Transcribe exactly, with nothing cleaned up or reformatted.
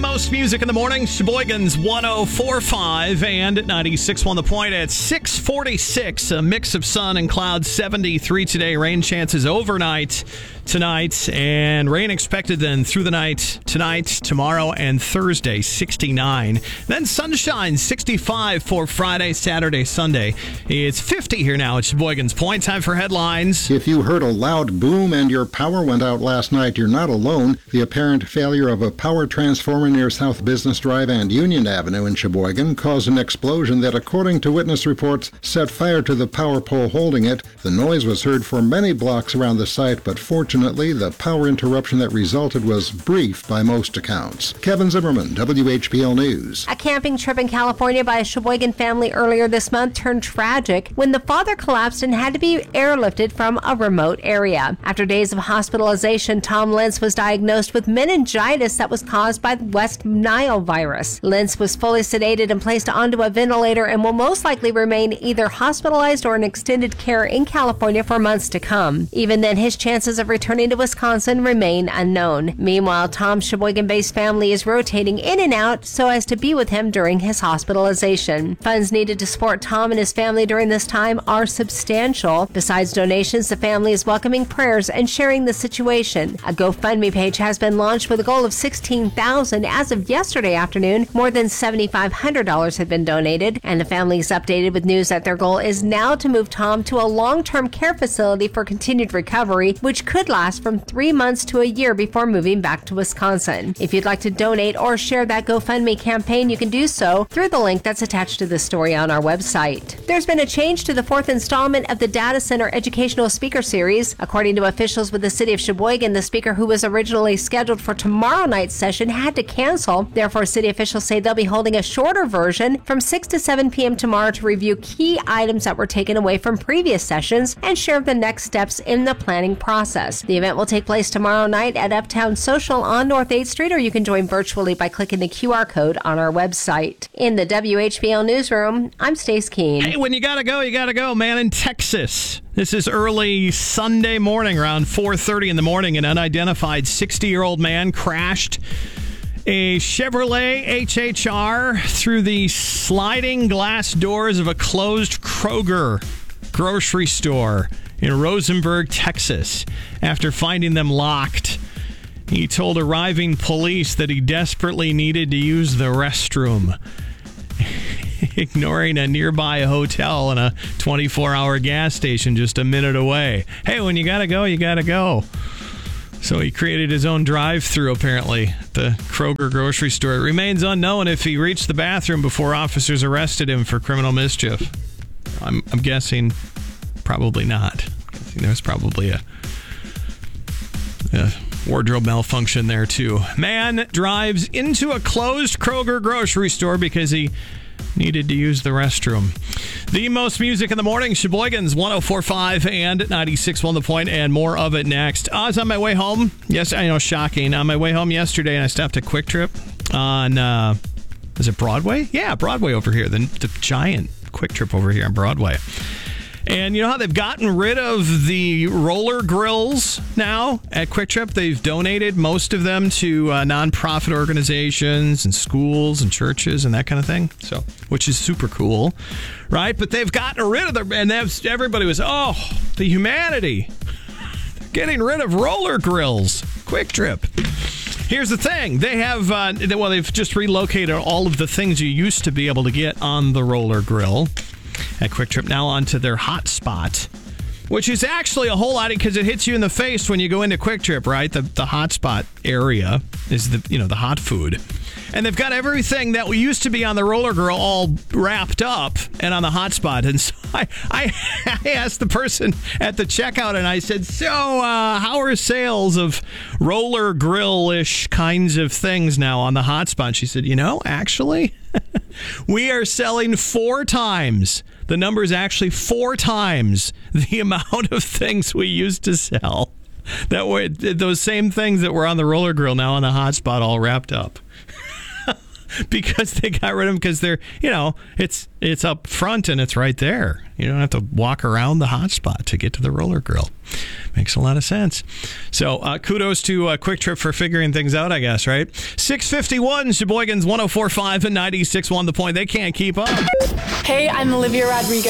most music in the morning. Sheboygan's one oh four point five and ninety-six point one The Point at six forty-six. A mix of sun and clouds, seventy-three today. Rain chances overnight tonight, and rain expected then through the night tonight, tomorrow, and Thursday, sixty-nine. Then sunshine, sixty-five for Friday, Saturday, Sunday. It's fifty here now at Sheboygan's Point. Time for headlines. If you heard a loud boom and your power went out last night, you're not alone. The apparent failure of a power transformer near South Business Drive and Union Avenue in Sheboygan caused an explosion that, according to witness reports, set fire to the power pole holding it. The noise was heard for many blocks around the site, but fortunately, the power interruption that resulted was brief by most accounts. Kevin Zimmerman, W H B L News. A camping trip in California by a Sheboygan family earlier this month turned tragic when the father collapsed and had to be airlifted from a remote area. After days of hospitalization, Tom Lentz was diagnosed with meningitis that was caused by the West Nile virus. Lentz was fully sedated and placed onto a ventilator and will most likely remain either hospitalized or in extended care in California for months to come. Even then, his chances of returning to Wisconsin remain unknown. Meanwhile, Tom's Sheboygan-based family is rotating in and out so as to be with him during his hospitalization. Funds needed to support Tom and his family during this time are substantial. Besides donations, the family is welcoming prayers and sharing the situation. A GoFundMe page has been launched with a goal of sixteen thousand dollars. As of yesterday afternoon, more than seven thousand five hundred dollars had been donated, and the family is updated with news that their goal is now to move Tom to a long-term care facility for continued recovery, which could last from three months to a year before moving back to Wisconsin. If you'd like to donate or share that GoFundMe campaign, you can do so through the link that's attached to the story on our website. There's been a change to the fourth installment of the Data Center Educational Speaker Series. According to officials with the city of Sheboygan, the speaker who was originally scheduled for tomorrow night's session had to cancel. Therefore, city officials say they'll be holding a shorter version from six to seven p.m. tomorrow to review key items that were taken away from previous sessions and share the next steps in the planning process. The event will take place tomorrow night at Uptown Social on North eighth Street, or you can join virtually by clicking the Q R code on our website. In the W H B L Newsroom, I'm Stace Keene. Hey, when you gotta go, you gotta go, man. In Texas, this is early Sunday morning, around four thirty in the morning. An unidentified sixty-year-old man crashed a Chevrolet H H R through the sliding glass doors of a closed Kroger grocery store in Rosenberg, Texas. After finding them locked, he told arriving police that he desperately needed to use the restroom, ignoring a nearby hotel and a twenty-four hour gas station just a minute away. Hey, when you gotta go, you gotta go. So he created his own drive-thru, apparently, at the Kroger grocery store. It remains unknown if he reached the bathroom before officers arrested him for criminal mischief. I'm, I'm guessing probably not. I'm guessing there's probably a, a wardrobe malfunction there, too. Man drives into a closed Kroger grocery store because he needed to use the restroom. The most music in the morning, Sheboygan's one oh four point five and ninety-six point one The Point, and more of it next. I was on my way home. Yes, I know, shocking. On my way home yesterday, and I stopped at Quick Trip on, uh, is it Broadway? Yeah, Broadway over here. The, the giant Quick Trip over here on Broadway. And you know how they've gotten rid of the roller grills now at Quick Trip? They've donated most of them to uh, nonprofit organizations and schools and churches and that kind of thing. So, which is super cool, right? But they've gotten rid of them, and that's, everybody was, oh, the humanity. They're getting rid of roller grills. Quick Trip. Here's the thing. They have, uh, well, they've just relocated all of the things you used to be able to get on the roller grill at Quick Trip now onto their hot spot, which is actually a whole lot because it hits you in the face when you go into Quick Trip, right? The the hot spot area is the, you know, the hot food. And they've got everything that used to be on the roller grill all wrapped up and on the hot spot. And so I, I, I asked the person at the checkout, and I said, so uh, how are sales of roller grill-ish kinds of things now on the hot spot? She said, you know, actually, we are selling four times. The number is actually four times the amount of things we used to sell. That were those same things that were on the roller grill now on the hot spot all wrapped up. because they got rid of them because they're, you know, it's it's up front and it's right there. You don't have to walk around the hot spot to get to the roller grill. Makes a lot of sense. So uh, kudos to uh, Quick Trip for figuring things out, I guess, right? six fifty-one, Sheboygan's one oh four point five and ninety-six point one The Point. They can't keep up. Hey, I'm Olivia Rodrigo.